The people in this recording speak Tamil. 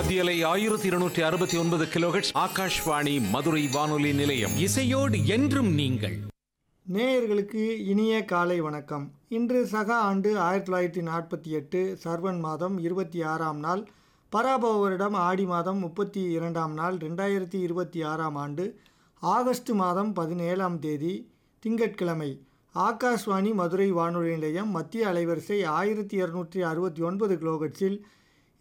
மத்தியலை 1269 கிலோஹெர்ட்ஸ் ஆகாஷ்வாணி மதுரை வானொலி நிலையம். இசையோடு என்றும் நீங்கள். நேயர்களுக்கு இனிய காலை வணக்கம். இன்று சக ஆண்டு 1948 சர்வன் மாதம் 26ஆம் நாள், பராபவ வருடம் ஆடி மாதம் 32ஆம் நாள், 2026ஆம் ஆண்டு ஆகஸ்ட் மாதம் 17ஆம் தேதி திங்கட்கிழமை. ஆகாஷ்வாணி மதுரை வானொலி நிலையம் மத்திய அலைவரிசை 1269 கிலோஹெர்ட்ஸில்